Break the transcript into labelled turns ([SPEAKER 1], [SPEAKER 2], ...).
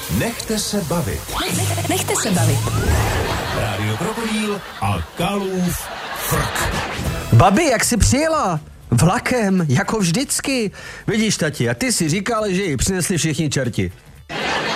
[SPEAKER 1] Nechte se bavit.
[SPEAKER 2] Nechte se bavit.
[SPEAKER 1] Rádio Krokodýl a Kalův frk.
[SPEAKER 3] Babi, jak jsi přijela? Vlakem, jako vždycky. Vidíš, tati, a ty si říkal, že ji přinesli všichni čerti.